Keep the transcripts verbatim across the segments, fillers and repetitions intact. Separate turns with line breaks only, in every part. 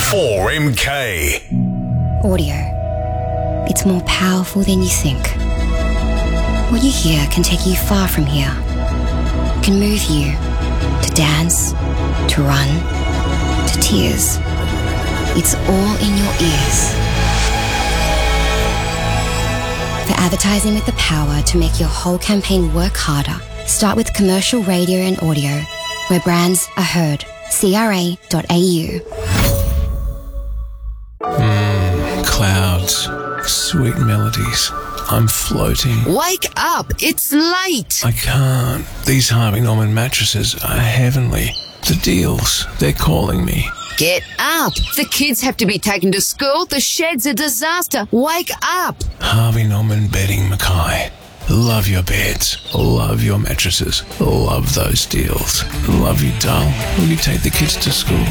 four M K.
Audio. It's more powerful than you think. What you hear can take you far from here. Can move you to dance, to run, to tears. It's all in your ears. For advertising with the power to make your whole campaign work harder, start with commercial radio and audio, where brands are heard. C R A dot A U.
Mmm, clouds, sweet melodies. I'm floating.
Wake up! It's late!
I can't. These Harvey Norman mattresses are heavenly. The deals, they're calling me.
Get up! The kids have to be taken to school. The shed's a disaster. Wake up!
Harvey Norman Bedding Mackay. Love your beds. Love your mattresses. Love those deals. Love you, doll. Will you take the kids to school?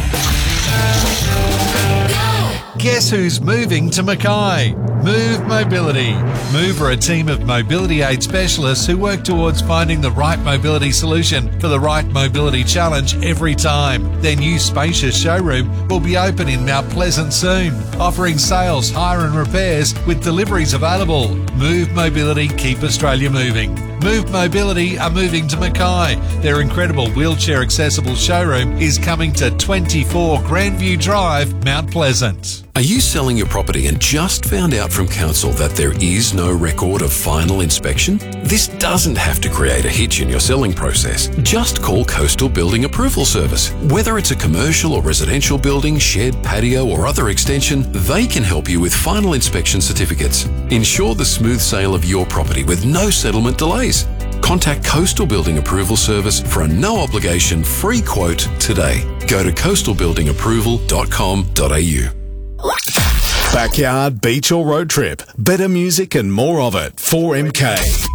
Guess who's moving to Mackay? Move Mobility. Move are a team of mobility aid specialists who work towards finding the right mobility solution for the right mobility challenge every time. Their new spacious showroom will be open in Mount Pleasant soon, offering sales, hire and repairs with deliveries available. Move Mobility, keep Australia moving. Move Mobility are moving to Mackay. Their incredible wheelchair accessible showroom is coming to twenty-four Grandview Drive, Mount Pleasant.
Are you selling your property and just found out from council that there is no record of final inspection? This doesn't have to create a hitch in your selling process. Just call Coastal Building Approval Service. Whether it's a commercial or residential building, shed, patio or other extension, they can help you with final inspection certificates. Ensure the smooth sale of your property with no settlement delays. Contact Coastal Building Approval Service for a no-obligation free quote today. Go to coastal building approval dot com dot a u.
Backyard, beach or road trip. Better music and more of it. four M K.